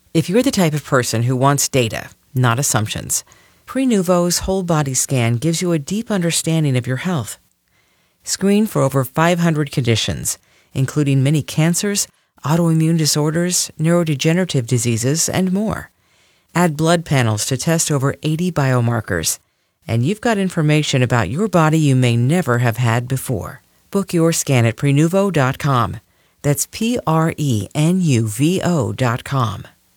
If you're the type of person who wants data, not assumptions, Prenuvo's whole body scan gives you a deep understanding of your health. Screen for over 500 conditions, including many cancers, autoimmune disorders, neurodegenerative diseases, and more. Add blood panels to test over 80 biomarkers, and you've got information about your body you may never have had before. Book your scan at Prenuvo.com. That's Prenuvo.com.